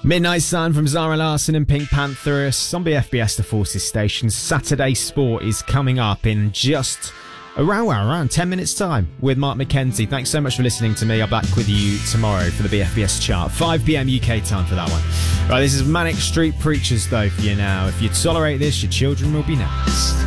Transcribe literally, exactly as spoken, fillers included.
Midnight Sun from Zara Larsson and Pink Pantheress on B F B S The Forces station. Saturday Sport is coming up in just around, well, around ten minutes time with Mark McKenzie. Thanks so much for listening to me. I'll be back with you tomorrow for the B F B S chart. five p.m. U K time for that one. Right, this is Manic Street Preachers though for you now. If you tolerate this, your children will be next.